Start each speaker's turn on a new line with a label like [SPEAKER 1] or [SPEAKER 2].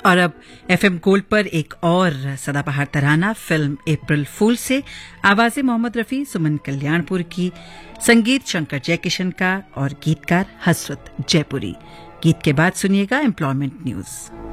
[SPEAKER 1] और अब FM gold पर एक और सदाबहार तराना फिल्म अप्रैल फूल से आवाज़ें मोहम्मद रफ़ी, सुमन कल्याणपुर की, संगीत शंकर जयकिशन का और गीतकार हसरत जयपुरी। गीत के बाद सुनिएगा एम्प्लॉयमेंट न्यूज़।